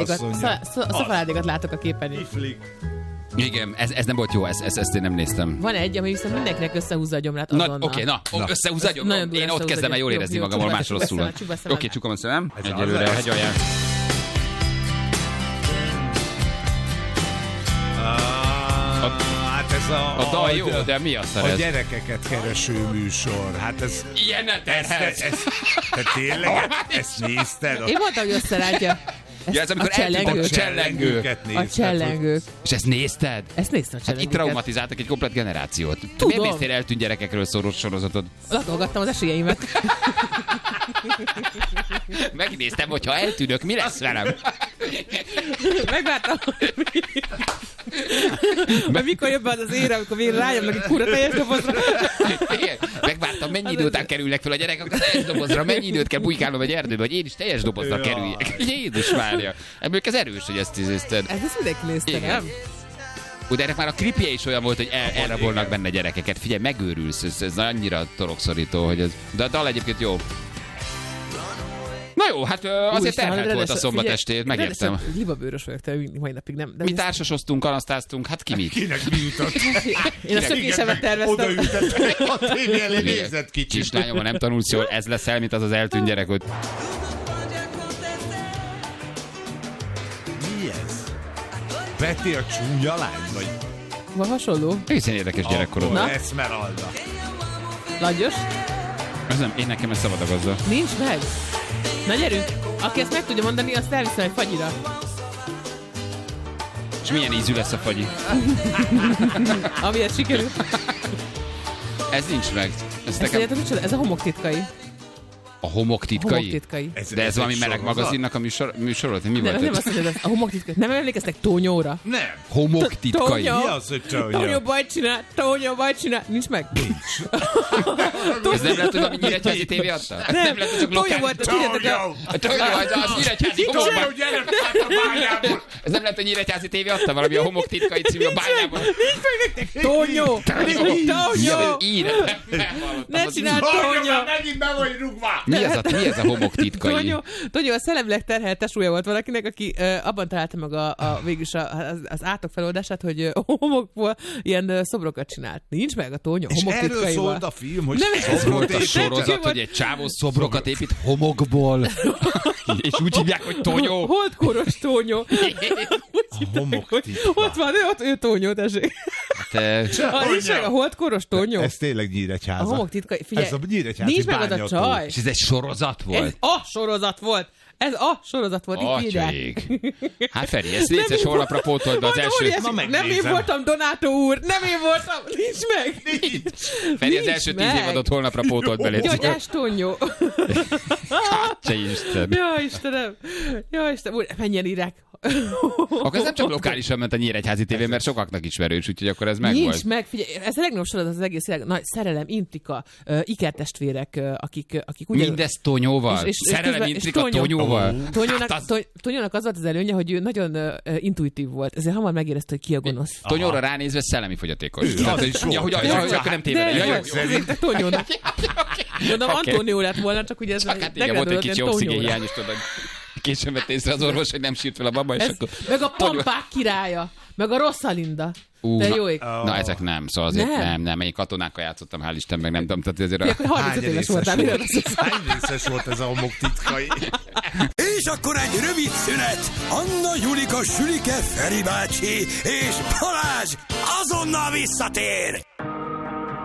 szafaládékat látok a képen. Igen, ez nem volt jó, ezt én nem néztem. Van egy, ami viszont mindenkinek összehúzza a gyomrát azonnal. Oké, összehúzza a gyomrát. Én ott kezdem el jól érezni magammal, más rosszul van. Oké, csukom a szemem. Egyelőre hegyalján. Hát ez a dal jó, de mi az a gyerekeket kereső műsor. Hát ez... Ilyen ne terhelsz! Te tényleg ezt nézted? Én mondtam, hogy összerántja. Ja, ez amikor eltűntek a csellengők. A csellengők. És ezt nézted? Ezt néztem a csellengőket. Itt traumatizáltak egy komplet generációt. Tudom. Miért néztél eltűnt gyerekekről szóló sorozatot? Latolgattam az esélyeimet. Megnéztem, hogyha eltűnök, mi lesz velem? Megvártam. Mert mikor jön be az ére, amikor végre rájönnek egy kurva teljes dobozra. Megvártam, mennyi idő után kerülnek fel a gyerekek a teljes dobozra, mennyi időt kell bujkálnom egy erdőbe, hogy én is teljes dobozra kerüljek. Jézus Mária. Ebből ez erős, hogy ezt nézted. Ezt mindenki nézte, nem? De ennek már a klipje is olyan volt, hogy elrabolnak benne gyerekeket. Figyelj, megőrülsz, ez annyira torokszorító, hogy ez... De a dal egyébként jó. Na jó, hát azért terhelt volt a szombat estét, megértem. Libabőrös vagyok, te mai napig nem. Mi társasoztunk, kanasztáztunk, hát ki mit? Kinek mi jutott? Én a szökésemet terveztem. Odaültettek, a tévé elé nézett kicsit. Kislányom, ha nem tanulsz jól, ez leszel, mint az eltűnt gyerek, hogy... Mi ez? Betty a csúnya lány, vagy? Van hasonló? Egészen érdekes gyerekkorod. Na? Esmeralda. Langyos? Ez nem, én nekem ez szabad a gazda. Nincs meg? Na gyerünk! Aki ezt meg tudja mondani, azt elviszem egy fagyira. És milyen ízű lesz a fagyi? Amiért sikerül. Ez nincs meg. Ez a homok titkai. A homok titkai? Homok titkai. De ez valami meleg magazinnak a műsorot? Mi volt? Nem azt mondod, a homok titkai. Nem emlékeztek Tónyóra? Nem. Homok titkai? Mi az, hogy Tónyó? Tónyó bajt csinál. Nincs meg? Nincs. Ez nem lehet, hogy a Nyíregyházi tévé adta? Nem lehet, hogy csak Tónyó volt, a Tónyó, az Nyíregyházi homokban. Ez nem lehet, hogy Nyíregyházi tévé adta valami a homok titkai című a bányában. Nincs meg nektek! Tónyó! Ne csinál Tónyó! Megint be vagy rúgva! Mi ez a homok titkai? Tónyó a szellemleg terhelt tesója volt valakinek, aki abban találta meg végülis az átok feloldását, hogy homokból ilyen szobrokat csinált. Nincs meg a Tónyó homok titkaival. És erről szólt a film, hogy ez volt a sorozat, hogy egy csávó szobrokat épít homokból. És úgy hívják, hogy Tónyó. Holdkoros Tónyó. Homok titka. Ott van, ő Tónyó, tessék. Nincs meg a holdkoros Tónyó. Ez tényleg Nyíregyháza. A homok titkai. Figyelj, ez a Nyíregyházi nincs meg az a csaj. És ez egy sorozat volt? Ez a sorozat volt. Itt írják. Hát Feri, ezt létszes holnapra pótold be az első... Nem én voltam, Donátó úr, nem én voltam, nincs meg. Feri, az első 10 évadot holnapra pótold be, létszés. Gyógyás Tónyó. Hát, se Isten. Ja, Isten, úr, mennyien írják. Akkor ez nem csak lokálisan ment a Nyíregyházi tévé, mert sokaknak ismerős, úgyhogy akkor ez megvolt. Nincs meg, figyelj, ez a legnagyobb sorozat az egész világ. Nagy szerelem, intrika, ikertestvérek, akik ugyan... Mindezt Tonyóval? Szerelem, intrika Tonyóval? Tonyónak az volt az előnye, hogy ő nagyon intuitív volt, ezért hamar megérezte, hogy ki a gonosz. Tonyóra ránézve szellemi fogyatékos. Akkor nem tévedek. Tonyónak. Mondom, Antónió lett volna, csak ugye ez volt egy kicsi oxigénhiányos, tudod. Későn vett észre az orvos, hogy nem sírt fel a baba, és akkor... Meg a Pampák királya, meg a Rosalinda. De jó ég. Na, ezek nem, szóval azért nem. Én katonákkal játszottam, hál' Isten, meg nem tudom, tehát azért... 35 éves voltál, hány részes volt ez a homok titkai? És akkor egy rövid szünet. Anna, Julika, Sülike, Feri bácsi és Balázs azonnal visszatér.